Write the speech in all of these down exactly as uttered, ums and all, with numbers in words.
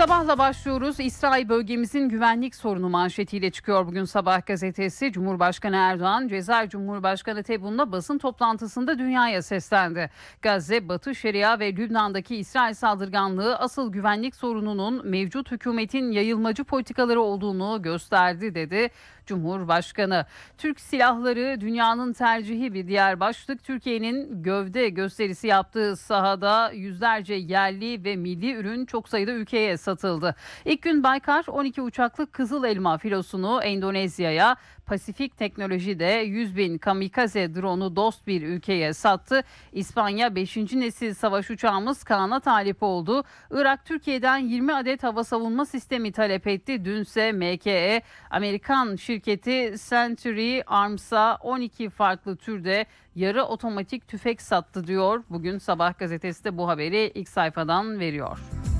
Sabahla başlıyoruz. İsrail bölgemizin güvenlik sorunu manşetiyle çıkıyor bugün Sabah gazetesi. Cumhurbaşkanı Erdoğan, Cezayir Cumhurbaşkanı Tebboun'la basın toplantısında dünyaya seslendi. Gazze, Batı Şeria ve Lübnan'daki İsrail saldırganlığı asıl güvenlik sorununun mevcut hükümetin yayılmacı politikaları olduğunu gösterdi dedi Cumhurbaşkanı. Türk silahları dünyanın tercihi bir diğer başlık. Türkiye'nin gövde gösterisi yaptığı sahada yüzlerce yerli ve milli ürün çok sayıda ülkeye satıldı. İlk gün Baykar on iki uçaklı Kızıl Elma filosunu Endonezya'ya, Pasifik Teknoloji de yüz bin kamikaze drone'u dost bir ülkeye sattı. İspanya beşinci nesil savaş uçağımız Kaan'a talip oldu. Irak Türkiye'den yirmi adet hava savunma sistemi talep etti. Dünse M K E, Amerikan şirketi Century Arms'a on iki farklı türde yarı otomatik tüfek sattı diyor. Bugün Sabah gazetesi de bu haberi ilk sayfadan veriyor.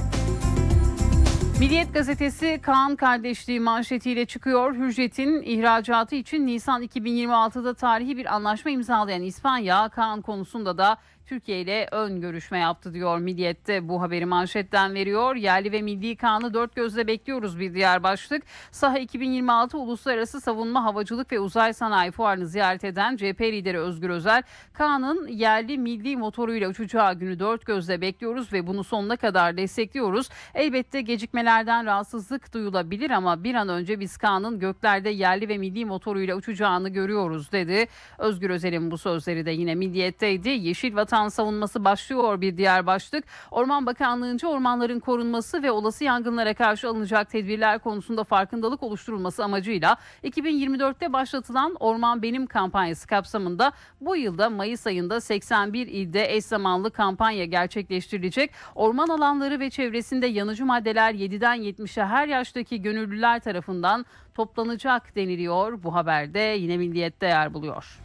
Milliyet gazetesi Kaan kardeşliği manşetiyle çıkıyor. Hürjet'in ihracatı için Nisan iki bin yirmi altıda tarihi bir anlaşma imzalayan İspanya, Kaan konusunda da Türkiye ile ön görüşme yaptı diyor. Milliyet'te bu haberi manşetten veriyor. Yerli ve milli Kaan'ı dört gözle bekliyoruz bir diğer başlık. Saha iki bin yirmi altı Uluslararası Savunma, Havacılık ve Uzay Sanayi Fuarı'nı ziyaret eden C H P lideri Özgür Özel, Kaan'ın yerli milli motoruyla uçacağı günü dört gözle bekliyoruz ve bunu sonuna kadar destekliyoruz. Elbette gecikmelerden rahatsızlık duyulabilir ama bir an önce biz Kaan'ın göklerde yerli ve milli motoruyla uçacağını görüyoruz dedi. Özgür Özel'in bu sözleri de yine Milliyet'teydi. Yeşil Vatan savunması başlıyor bir diğer başlık. Orman Bakanlığı'nca ormanların korunması ve olası yangınlara karşı alınacak tedbirler konusunda farkındalık oluşturulması amacıyla iki bin yirmi dörtte başlatılan Orman Benim kampanyası kapsamında bu yılda Mayıs ayında seksen bir ilde eş zamanlı kampanya gerçekleştirilecek. Orman alanları ve çevresinde yanıcı maddeler yediden yetmişe her yaştaki gönüllüler tarafından toplanacak deniliyor. Bu haberde yine Milliyet'te yer buluyor.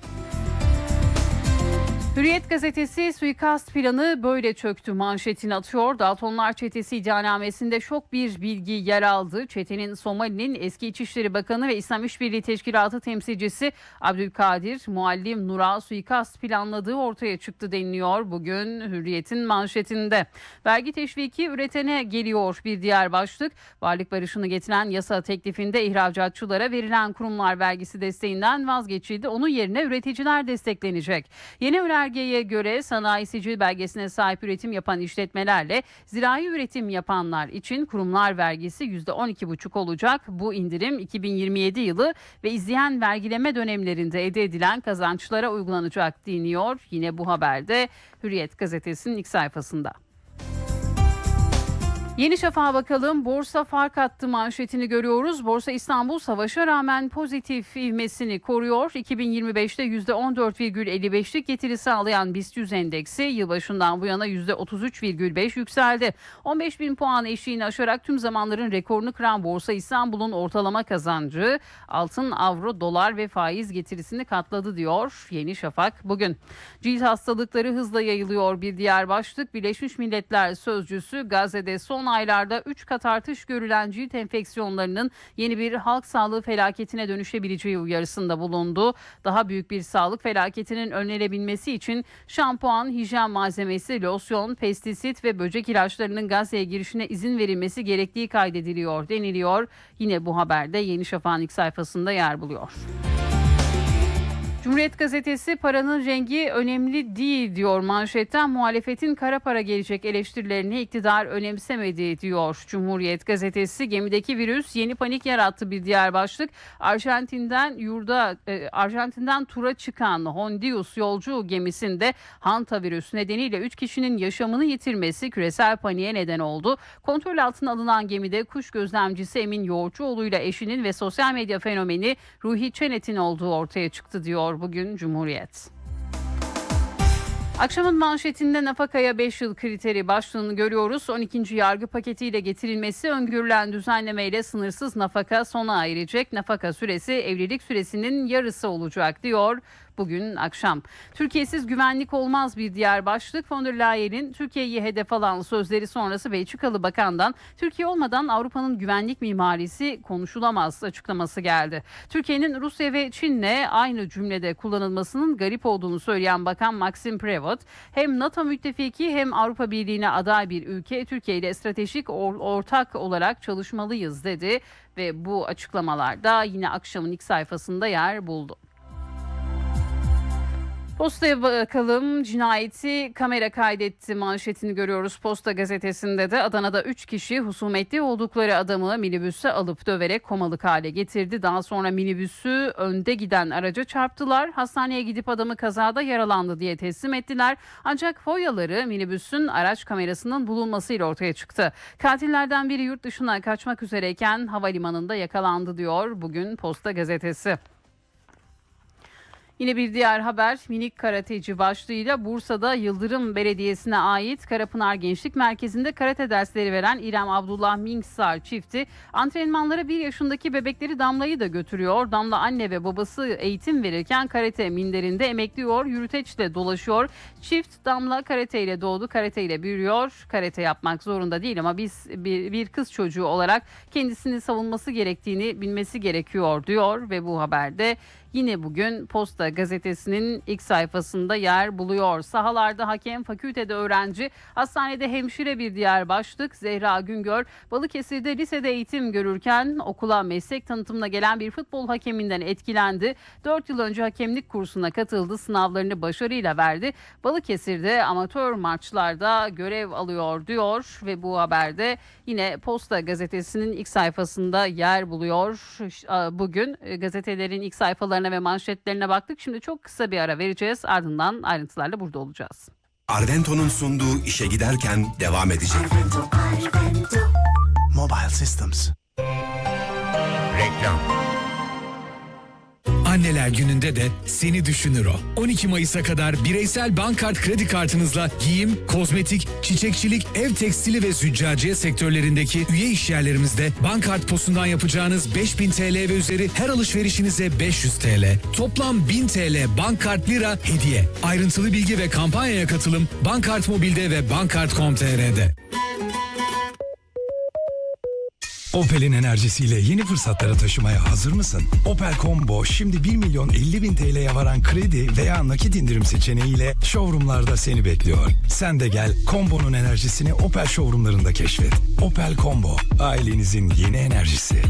Hürriyet gazetesi suikast planı böyle çöktü manşetini atıyor. Daltonlar çetesi iddianamesinde şok bir bilgi yer aldı. Çetenin Somali'nin eski İçişleri Bakanı ve İslam İşbirliği Teşkilatı temsilcisi Abdülkadir Muallim Nur'a suikast planladığı ortaya çıktı deniliyor bugün Hürriyet'in manşetinde. Vergi teşviki üretene geliyor bir diğer başlık. Varlık barışını getiren yasa teklifinde ihracatçılara verilen kurumlar vergisi desteğinden vazgeçildi. Onun yerine üreticiler desteklenecek. Yeni önergeye göre sanayi sicil belgesine sahip üretim yapan işletmelerle zirai üretim yapanlar için kurumlar vergisi yüzde on iki buçuk olacak. Bu indirim iki bin yirmi yedi yılı ve izleyen vergileme dönemlerinde elde edilen kazançlara uygulanacak deniyor. Yine bu haberde Hürriyet gazetesinin ilk sayfasında. Yeni Şafak'a bakalım. Borsa fark attı manşetini görüyoruz. Borsa İstanbul savaşa rağmen pozitif ivmesini koruyor. iki bin yirmi beşte yüzde on dört virgül elli beşlik getiri sağlayan BIST yüz endeksi yılbaşından bu yana yüzde otuz üç virgül beş yükseldi. on beş bin puan eşiğini aşarak tüm zamanların rekorunu kıran Borsa İstanbul'un ortalama kazancı altın, avro, dolar ve faiz getirisini katladı diyor Yeni Şafak bugün. Cilt hastalıkları hızla yayılıyor bir diğer başlık. Birleşmiş Milletler Sözcüsü Gazze'de son aylarda üç kat artış görülen cilt enfeksiyonlarının yeni bir halk sağlığı felaketine dönüşebileceği uyarısında bulundu. Daha büyük bir sağlık felaketinin önlenebilmesi için şampuan, hijyen malzemesi, losyon, pestisit ve böcek ilaçlarının Gazze'ye girişine izin verilmesi gerektiği kaydediliyor deniliyor. Yine bu haberde Yeni Şafak'ın ilk sayfasında yer buluyor. Cumhuriyet gazetesi paranın rengi önemli değil diyor manşetten. Muhalefetin kara para gelecek eleştirilerini iktidar önemsemedi diyor Cumhuriyet gazetesi. Gemideki virüs yeni panik yarattı bir diğer başlık. Arjantin'den yurda e, Arjantin'den tura çıkan Hondius yolcu gemisinde hantavirüs nedeniyle üç kişinin yaşamını yitirmesi küresel paniğe neden oldu. Kontrol altına alınan gemide kuş gözlemcisi Emin Yoğurtçuoğlu ile eşinin ve sosyal medya fenomeni Ruhi Çenet'in olduğu ortaya çıktı diyor bugün Cumhuriyet. Akşamın manşetinde nafakaya beş yıl kriteri başlığını görüyoruz. on ikinci yargı paketiyle getirilmesi öngörülen düzenlemeyle sınırsız nafaka sona erecek. Nafaka süresi evlilik süresinin yarısı olacak diyor bugün akşam. Türkiye'siz güvenlik olmaz bir diğer başlık. Von der Leyen'in Türkiye'yi hedef alan sözleri sonrası Belçikalı Bakan'dan Türkiye olmadan Avrupa'nın güvenlik mimarisi konuşulamaz açıklaması geldi. Türkiye'nin Rusya ve Çin'le aynı cümlede kullanılmasının garip olduğunu söyleyen Bakan Maxim Prevot, hem NATO müttefiki hem Avrupa Birliği'ne aday bir ülke Türkiye ile stratejik or- ortak olarak çalışmalıyız dedi ve bu açıklamalarda yine akşamın ilk sayfasında yer buldu. Posta'ya bakalım. Cinayeti kamera kaydetti manşetini görüyoruz Posta gazetesinde de. Adana'da üç kişi husumetli oldukları adamı minibüse alıp döverek komalık hale getirdi. Daha sonra minibüsü önde giden araca çarptılar. Hastaneye gidip adamı kazada yaralandı diye teslim ettiler. Ancak foyaları minibüsün araç kamerasının bulunmasıyla ortaya çıktı. Katillerden biri yurt dışına kaçmak üzereyken havalimanında yakalandı diyor bugün Posta gazetesi. Yine bir diğer haber, minik karateci başlığıyla Bursa'da Yıldırım Belediyesi'ne ait Karapınar Gençlik Merkezi'nde karate dersleri veren İrem Abdullah Minksar çifti antrenmanlara bir yaşındaki bebekleri Damla'yı da götürüyor. Damla anne ve babası eğitim verirken karate minderinde emekliyor, yürüteçle dolaşıyor. Çift Damla karateyle doğdu, karateyle büyüyor. Karate yapmak zorunda değil ama biz bir, bir kız çocuğu olarak kendisini savunması gerektiğini bilmesi gerekiyor diyor ve bu haberde yine bugün Posta gazetesinin ilk sayfasında yer buluyor. Sahalarda hakem, fakültede öğrenci, hastanede hemşire bir diğer başlık. Zehra Güngör, Balıkesir'de lisede eğitim görürken okula meslek tanıtımına gelen bir futbol hakeminden etkilendi. dört yıl önce hakemlik kursuna katıldı, sınavlarını başarıyla verdi. Balıkesir'de amatör maçlarda görev alıyor diyor ve bu haberde yine Posta gazetesinin ilk sayfasında yer buluyor. Bugün gazetelerin ilk sayfalarına ve manşetlerine baktık. Şimdi çok kısa bir ara vereceğiz. Ardından ayrıntılarla burada olacağız. Arvento'nun sunduğu işe giderken devam edecek. Arvento, Arvento. Mobile Systems. Reklam. Anneler Günü'nde de seni düşünür o. on iki Mayıs'a kadar bireysel Bankart kredi kartınızla giyim, kozmetik, çiçekçilik, ev tekstili ve züccaciye sektörlerindeki üye işyerlerimizde Bankart posundan yapacağınız beş bin T L ve üzeri her alışverişinize beş yüz T L. Toplam bin T L Bankart Lira hediye. Ayrıntılı bilgi ve kampanyaya katılım Bankart Mobil'de ve bankart nokta com nokta t r'de. Opel'in enerjisiyle yeni fırsatlara taşımaya hazır mısın? Opel Combo şimdi bir milyon elli bin T L'ye varan kredi veya nakit indirim seçeneğiyle showroomlarda seni bekliyor. Sen de gel Combo'nun enerjisini Opel showroomlarında keşfet. Opel Combo, ailenizin yeni enerjisi.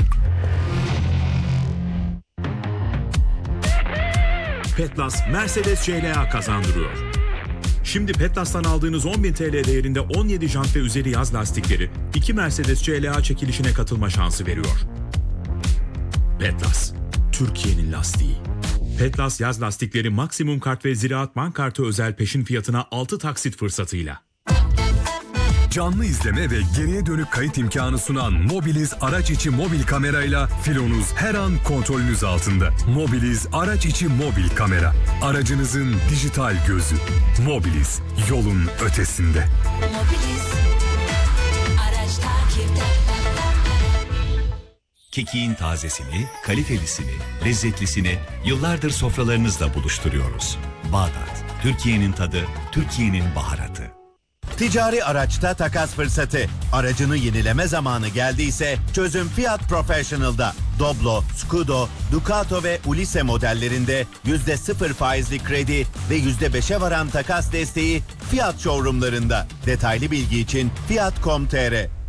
Petlas Mercedes C L A kazandırıyor. Şimdi Petlas'tan aldığınız on bin T L değerinde on yedi jant ve üzeri yaz lastikleri iki Mercedes C L A çekilişine katılma şansı veriyor. Petlas, Türkiye'nin lastiği. Petlas yaz lastikleri maksimum kart ve Ziraat Bank kartı özel peşin fiyatına altı taksit fırsatıyla. Canlı izleme ve geriye dönük kayıt imkanı sunan Mobiliz araç içi mobil kamerayla filonuz her an kontrolünüz altında. Mobiliz araç içi mobil kamera. Aracınızın dijital gözü. Mobiliz, yolun ötesinde. Mobiliz. Araç takipte. Kekiğin tazesini, kalitelisini, lezzetlisini yıllardır sofralarınızla buluşturuyoruz. Bağdat, Türkiye'nin tadı, Türkiye'nin baharatı. Ticari araçta takas fırsatı. Aracını yenileme zamanı geldiyse çözüm Fiat Professional'da. Doblo, Scudo, Ducato ve Ulisse modellerinde yüzde sıfır faizli kredi ve yüzde beşe varan takas desteği Fiat showroomlarında. Detaylı bilgi için fiat nokta com nokta t r.